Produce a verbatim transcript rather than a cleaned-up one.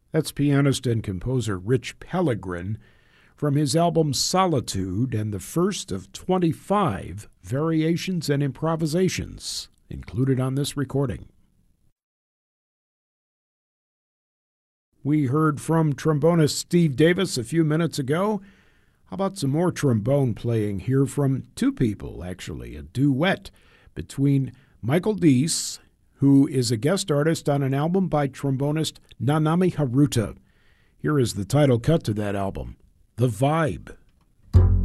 That's pianist and composer Rich Pellegrin from his album Solitude, and the first of twenty-five variations and improvisations included on this recording. We heard from trombonist Steve Davis a few minutes ago. How about some more trombone playing here from two people, actually, a duet between Michael Deese, who is a guest artist on an album by trombonist Nanami Haruta. Here is the title cut to that album, The Vibe.